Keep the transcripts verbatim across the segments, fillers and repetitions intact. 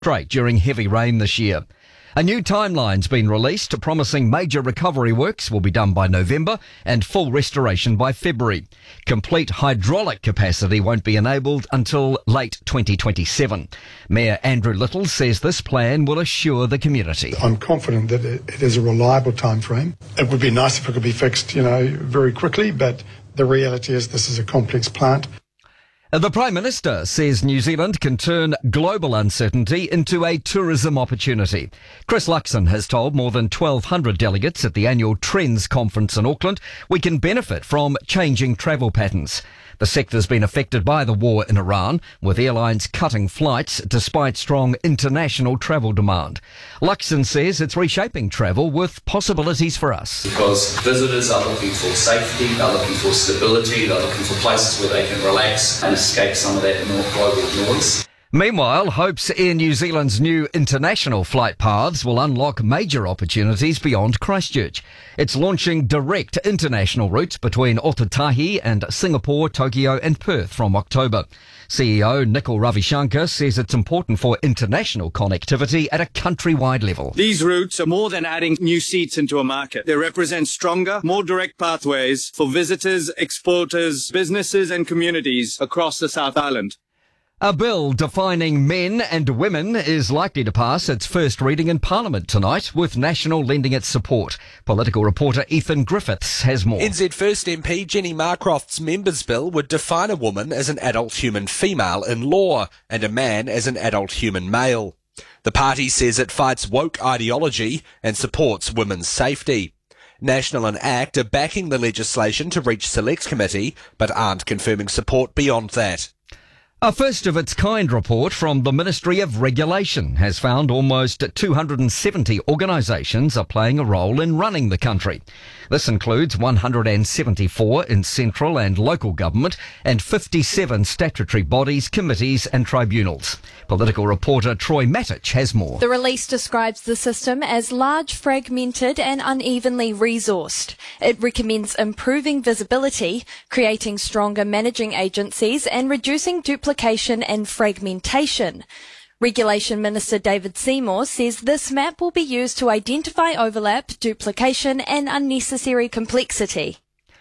straight during heavy rain this year. A new timeline's been released promising major recovery works will be done by November and full restoration by February. Complete hydraulic capacity won't be enabled until late twenty twenty-seven. Mayor Andrew Little says this plan will assure the community. I'm confident that it is a reliable time frame. It would be nice if it could be fixed, you know, very quickly, but the reality is this is a complex plant. The Prime Minister says New Zealand can turn global uncertainty into a tourism opportunity. Chris Luxon has told more than twelve hundred delegates at the annual Trends conference in Auckland we can benefit from changing travel patterns. The sector's been affected by the war in Iran, with airlines cutting flights despite strong international travel demand. Luxon says it's reshaping travel with possibilities for us. Because visitors are looking for safety, they're looking for stability, they're looking for places where they can relax and escape some of that global noise. Meanwhile, hopes Air New Zealand's new international flight paths will unlock major opportunities beyond Christchurch. It's launching direct international routes between Otatahi and Singapore, Tokyo and Perth from October. C E O Nikhil Ravishankar says it's important for international connectivity at a countrywide level. These routes are more than adding new seats into a market. They represent stronger, more direct pathways for visitors, exporters, businesses and communities across the South Island. A bill defining men and women is likely to pass its first reading in Parliament tonight, with National lending its support. Political reporter Ethan Griffiths has more. N Z First M P Jenny Marcroft's members' bill would define a woman as an adult human female in law and a man as an adult human male. The party says it fights woke ideology and supports women's safety. National and ACT are backing the legislation to reach Selects Committee, but aren't confirming support beyond that. A first-of-its-kind report from the Ministry of Regulation has found almost two hundred seventy organisations are playing a role in running the country. This includes one hundred seventy-four in central and local government and fifty-seven statutory bodies, committees and tribunals. Political reporter Troy Matic has more. The release describes the system as large, fragmented and unevenly resourced. It recommends improving visibility, creating stronger managing agencies and reducing duplication and fragmentation. Regulation Minister David Seymour says this map will be used to identify overlap, duplication and unnecessary complexity.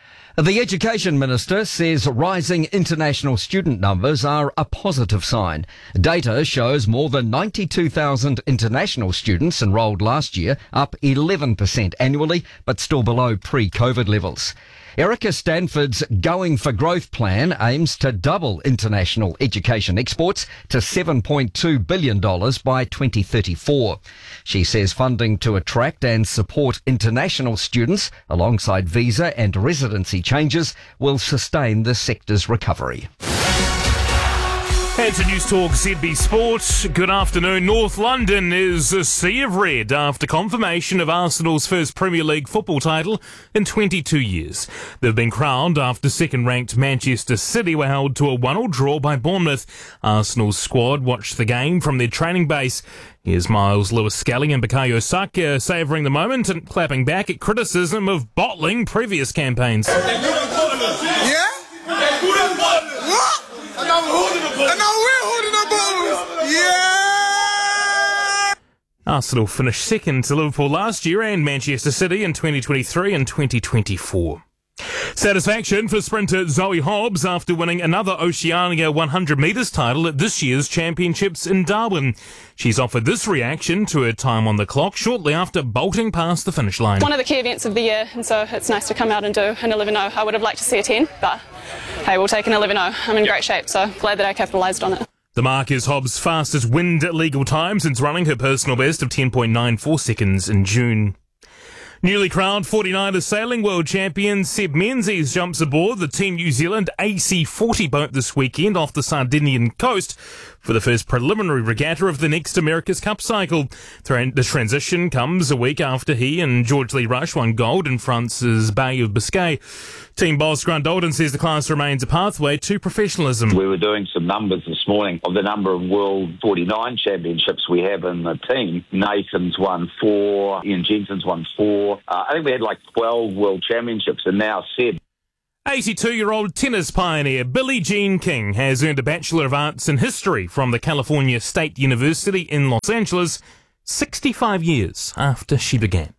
The Education Minister says rising international student numbers are a positive sign. Data shows more than ninety-two thousand international students enrolled last year, up eleven percent annually, but still below pre-COVID levels. Erica Stanford's Going for Growth plan aims to double international education exports to seven point two billion dollars by twenty thirty-four. She says funding to attract and support international students alongside visa and residency changes will sustain the sector's recovery. And to News Talk Z B Sport. Good afternoon. North London is a sea of red after confirmation of Arsenal's first Premier League football title in twenty-two years. They've been crowned after second-ranked Manchester City were held to a one-all draw by Bournemouth. Arsenal's squad watched the game from their training base. Here's Miles Lewis-Skelly and Bukayo Saka savouring the moment and clapping back at criticism of bottling previous campaigns. Yeah? What? And now we're holding the bottles. And now we're holding the bottles. Yeah! Arsenal finished second to Liverpool last year and Manchester City in twenty twenty-three and twenty twenty-four. Satisfaction for sprinter Zoe Hobbs after winning another Oceania one hundred metres title at this year's championships in Darwin. She's offered this reaction to her time on the clock shortly after bolting past the finish line. One of the key events of the year, and so it's nice to come out and do an eleven oh. I would have liked to see a ten, but hey, we'll take an eleven oh. I'm in great shape, so glad that I capitalised on it. The mark is Hobbs' fastest wind legal time since running her personal best of ten point nine four seconds in June. Newly crowned forty-niners sailing world champion Seb Menzies jumps aboard the Team New Zealand A C forty boat this weekend off the Sardinian coast for the first preliminary regatta of the next America's Cup cycle. The transition comes a week after he and George Lee Rush won gold in France's Bay of Biscay. Team boss Grant Dalton says the class remains a pathway to professionalism. We were doing some numbers this morning of the number of World forty-nine championships we have in the team. Nathan's won four, Ian Jensen's won four. Uh, I think we had like twelve World Championships, and now Seb. eighty-two-year-old tennis pioneer Billie Jean King has earned a Bachelor of Arts in History from the California State University in Los Angeles sixty-five years after she began.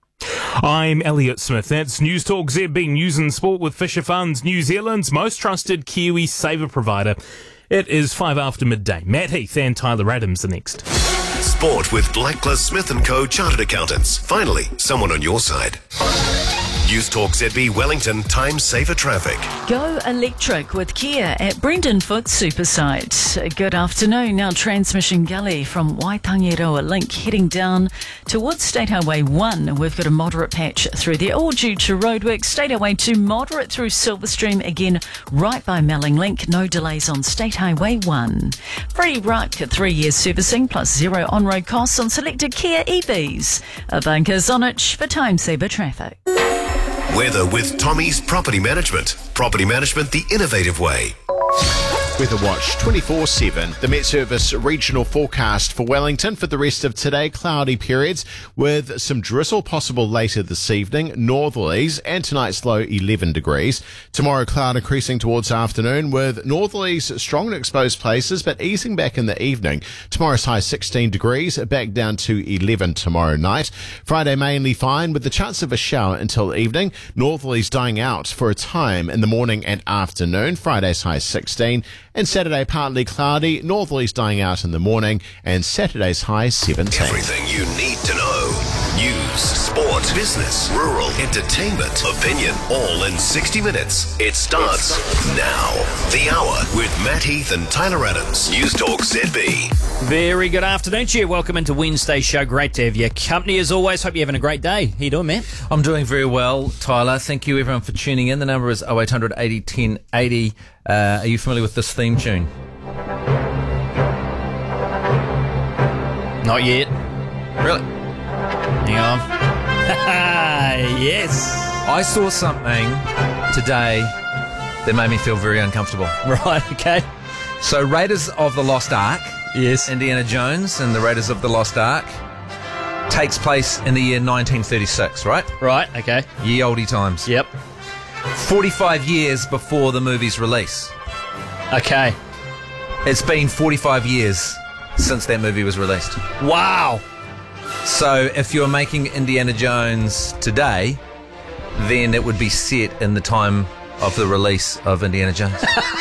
I'm Elliot Smith. That's News Talk Z B News and Sport with Fisher Funds, New Zealand's most trusted Kiwi saver provider. It is five after midday. Matt Heath and Tyler Adams are next. Sport with Blackler Smith and Co. Chartered Accountants. Finally, someone on your side. News Talk Z B Wellington, time saver traffic. Go electric with Kia at Brendan Foot Supersite. Good afternoon. Now Transmission Gully from Waitangiroa Link heading down towards State Highway one. We've got a moderate patch through there, all due to roadwork. State Highway two moderate through Silverstream, again right by Melling Link. No delays on State Highway one. Free ruck, three years servicing plus zero on-road costs on selected Kia E Vs. A Bunkers on it for time saver traffic. Weather with Tommy's Property Management. Property management the innovative way. Weather Watch twenty-four seven. The Met Service regional forecast for Wellington for the rest of today. Cloudy periods with some drizzle possible later this evening. Northerlies and tonight's low eleven degrees. Tomorrow cloud increasing towards afternoon with northerlies strong in exposed places but easing back in the evening. Tomorrow's high sixteen degrees, back down to eleven tomorrow night. Friday mainly fine with the chance of a shower until evening. Northerlies dying out for a time in the morning and afternoon. Friday's high sixteen. And Saturday partly cloudy, northerlies dying out in the morning, and Saturday's high seventeen. Everything you need to know. News, sport, business, rural, entertainment, opinion, all in sixty minutes. It starts now. The Hour with Matt Heath and Tyler Adams. News Talk Z B. Very good afternoon to you. Welcome into Wednesday's show. Great to have your company as always. Hope you're having a great day. How you doing, Matt? I'm doing very well, Tyler. Thank you everyone for tuning in. The number is oh eight hundred eighty ten eighty. Uh, are you familiar with this theme tune? Not yet. Really? Hang on. Yes. I saw something today that made me feel very uncomfortable. Right, okay. So Raiders of the Lost Ark. Yes. Indiana Jones and the Raiders of the Lost Ark takes place in the year nineteen thirty-six, right? Right, okay. Ye olde times. Yep. forty-five years before the movie's release. Okay. It's been forty-five years since that movie was released. Wow. So if you're making Indiana Jones today, then it would be set in the time of the release of Indiana Jones.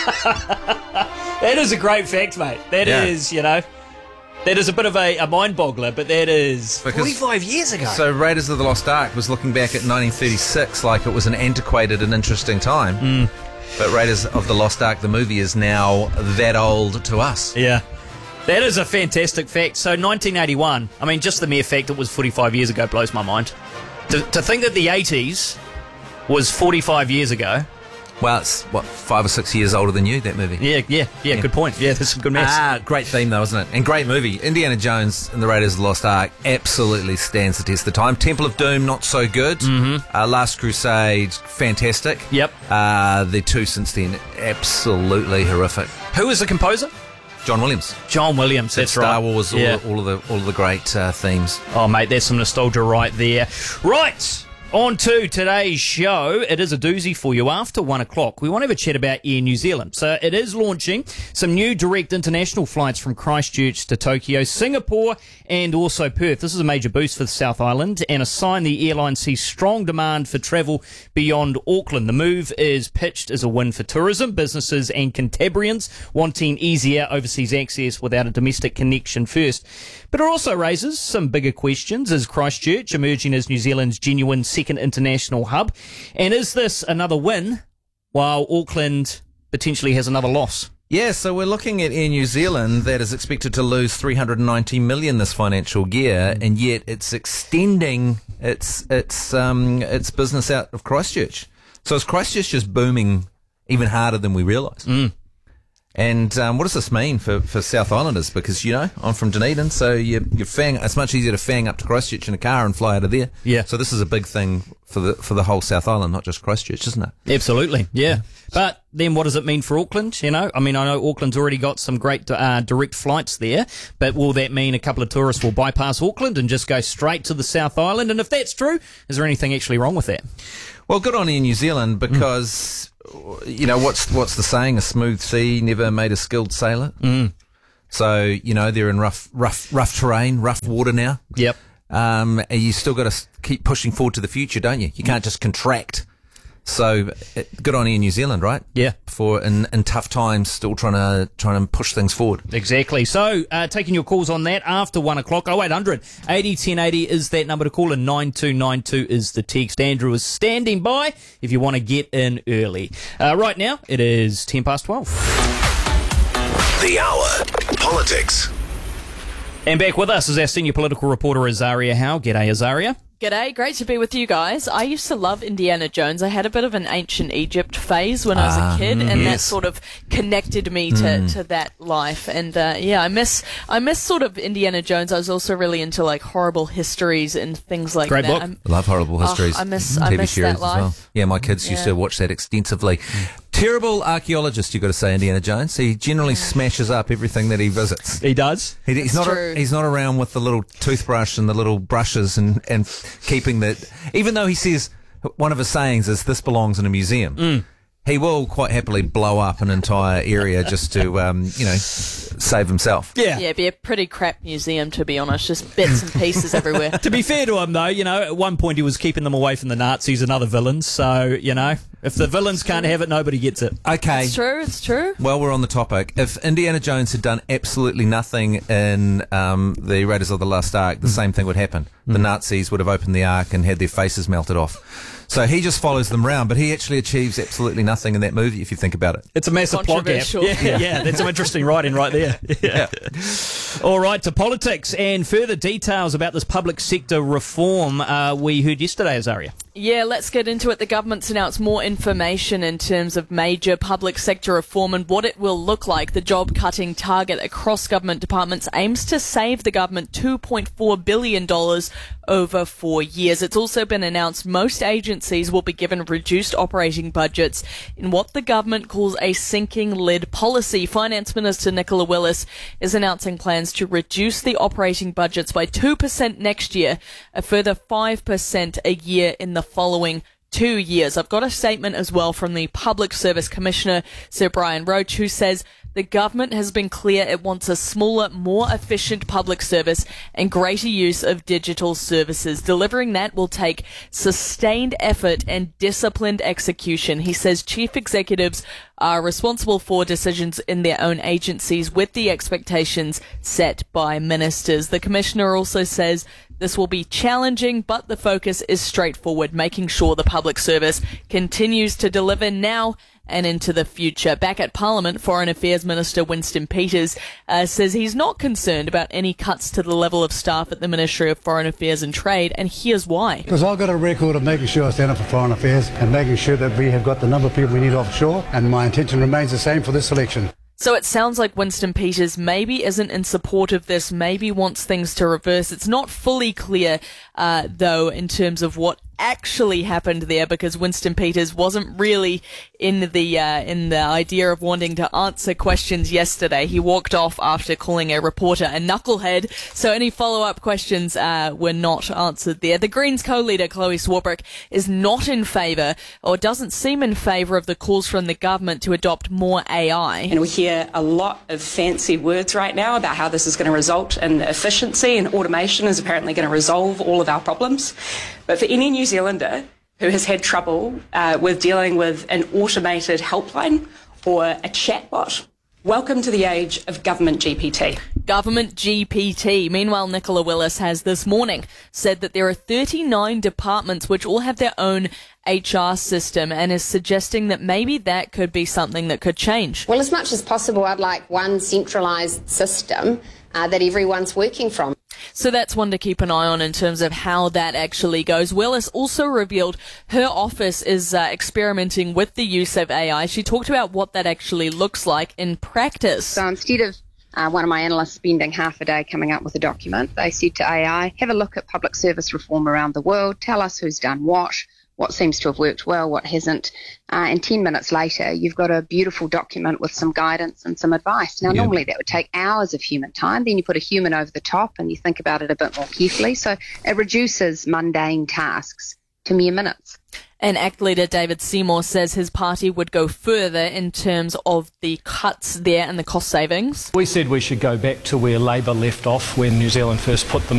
That is a great fact, mate. That Yeah. is, you know, that is a bit of a, a mind boggler, but that is Because- forty-five years ago. So Raiders of the Lost Ark was looking back at nineteen thirty-six like it was an antiquated and interesting time. Mm. But Raiders of the Lost Ark, the movie, is now that old to us. Yeah. That is a fantastic fact. So nineteen eighty-one, I mean, just the mere fact it was forty-five years ago blows my mind. To, to think that the eighties was forty-five years ago. Well, it's, what, five or six years older than you, that movie? Yeah, yeah, yeah, Yeah. good point. Yeah, that's some good maths. Ah, great theme though, isn't it? And great movie. Indiana Jones and the Raiders of the Lost Ark absolutely stands the test of time. Temple of Doom, not so good. Mm-hmm. Uh, Last Crusade, fantastic. Yep. Uh, the two since then, absolutely horrific. Who was the composer? John Williams. John Williams, that's Star right. Wars, all, Yeah. all of the all of the great uh, themes. Oh, mate, there's some nostalgia right there. Right, on to today's show. It is a doozy for you. After one o'clock, we want to have a chat about Air New Zealand. So it is launching some new direct international flights from Christchurch to Tokyo, Singapore, and also Perth. This is a major boost for the South Island and a sign the airline sees strong demand for travel beyond Auckland. The move is pitched as a win for tourism, businesses and Cantabrians wanting easier overseas access without a domestic connection first. But it also raises some bigger questions. Is Christchurch emerging as New Zealand's genuine second international hub? And is this another win while Auckland potentially has another loss? Yeah, so we're looking at Air New Zealand that is expected to lose three hundred ninety million dollars this financial year, and yet it's extending its its um its business out of Christchurch. So is Christchurch just booming even harder than we realise? Mm. And um, what does this mean for, for South Islanders? Because, you know, I'm from Dunedin, so you, you're fang, it's much easier to fang up to Christchurch in a car and fly out of there. Yeah. So this is a big thing for the for the whole South Island, not just Christchurch, isn't it? Absolutely, yeah. But then what does it mean for Auckland? You know, I mean, I know Auckland's already got some great uh, direct flights there, but will that mean a couple of tourists will bypass Auckland and just go straight to the South Island? And if that's true, is there anything actually wrong with that? Well, good on Air New Zealand because you know, what's what's the saying? A smooth sea never made a skilled sailor. Mm. So, you know, they're in rough, rough, rough terrain, rough water now. Yep. Um, and you still got to keep pushing forward to the future, don't you? You can't just contract. So, it, good on Air New Zealand, right? Yeah. For in, in tough times, still trying to trying to push things forward. Exactly. So, uh, taking your calls on that after one o'clock. Oh eight hundred eighty ten eighty is that number to call, and nine two nine two is the text. Andrew is standing by if you want to get in early. Uh, right now, it is ten past twelve. The Hour. Politics. And back with us is our senior political reporter, Azaria Howe. G'day, Azaria. G'day, great to be with you guys. I used to love Indiana Jones. I had a bit of an ancient Egypt phase when I was Ah, a kid, and yes. that sort of connected me to, Mm. to that life. And uh, yeah, I miss I miss sort of Indiana Jones. I was also really into like horrible histories and things like Great that. book. I'm- Love horrible Oh, histories. I miss I T V miss series that as life. well. Yeah, my kids used Yeah. to watch that extensively. Terrible archaeologist, you got to say, Indiana Jones. He generally smashes up everything that he visits. He does. He, he's It's not. true. A, he's not around with the little toothbrush and the little brushes and and keeping that. Even though he says one of his sayings is "This belongs in a museum." Mm. He will quite happily blow up an entire area just to, um, you know, save himself. Yeah. Yeah, it'd be a pretty crap museum, to be honest. Just bits and pieces everywhere. To be fair to him, though, you know, at one point he was keeping them away from the Nazis and other villains. So, you know, if the villains can't have it, nobody gets it. Okay. It's true, it's true. While we're on the topic, if Indiana Jones had done absolutely nothing in um, the Raiders of the Lost Ark, the same thing would happen. The Nazis would have opened the Ark and had their faces melted off. So he just follows them round, but he actually achieves absolutely nothing in that movie, if you think about it. It's a massive plot gap. Controversial. Yeah, yeah, that's some interesting writing right there. Yeah. All right, to politics and further details about this public sector reform uh, we heard yesterday, Azaria. Yeah, let's get into it. The government's announced more information in terms of major public sector reform and what it will look like. The job-cutting target across government departments aims to save the government two point four billion dollars over four years. It's also been announced most agencies will be given reduced operating budgets in what the government calls a sinking lid policy. Finance Minister Nicola Willis is announcing plans to reduce the operating budgets by two percent next year, a further five percent a year in the following two years. I've got a statement as well from the Public Service Commissioner, Sir Brian Roach, who says the government has been clear it wants a smaller, more efficient public service and greater use of digital services. Delivering that will take sustained effort and disciplined execution. He says chief executives are responsible for decisions in their own agencies with the expectations set by ministers. The Commissioner also says this will be challenging, but the focus is straightforward, making sure the public service continues to deliver now and into the future. Back at Parliament, Foreign Affairs Minister Winston Peters uh, says he's not concerned about any cuts to the level of staff at the Ministry of Foreign Affairs and Trade, and here's why. Because I've got a record of making sure I stand up for foreign affairs and making sure that we have got the number of people we need offshore, and my intention remains the same for this election. So it sounds like Winston Peters maybe isn't in support of this, maybe wants things to reverse. It's not fully clear, uh, though, in terms of what actually happened there, because Winston Peters wasn't really in the uh, in the idea of wanting to answer questions yesterday. He walked off after calling a reporter a knucklehead, so any follow-up questions uh, were not answered there. The Greens co-leader Chloe Swarbrick is not in favour, or doesn't seem in favour, of the calls from the government to adopt more A I. And we hear a lot of fancy words right now about how this is going to result in efficiency, and automation is apparently going to resolve all of our problems. But for any New Zealander who has had trouble uh, with dealing with an automated helpline or a chatbot, welcome to the age of government G P T. Government G P T. Meanwhile, Nicola Willis has this morning said that there are thirty-nine departments which all have their own H R system, and is suggesting that maybe that could be something that could change. Well, as much as possible, I'd like one centralised system uh, that everyone's working from. So that's one to keep an eye on in terms of how that actually goes. Willis also revealed her office is uh, experimenting with the use of A I. She talked about what that actually looks like in practice. So instead of uh, one of my analysts spending half a day coming up with a document, they said to A I, have a look at public service reform around the world, tell us who's done what, what seems to have worked well, what hasn't, uh, and ten minutes later you've got a beautiful document with some guidance and some advice. Now, Yeah. normally that would take hours of human time. Then you put a human over the top and you think about it a bit more carefully. So it reduces mundane tasks to mere minutes. And ACT leader David Seymour says his party would go further in terms of the cuts there and the cost savings. We said we should go back to where Labour left off when New Zealand first put them